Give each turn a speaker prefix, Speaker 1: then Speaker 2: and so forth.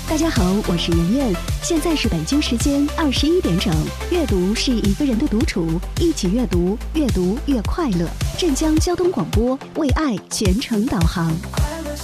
Speaker 1: 大家好，我是圆圆，现在是北京时间21点整。阅读是一个人的独处，一起阅读，阅读越快乐。镇江交通广播为爱全程导航。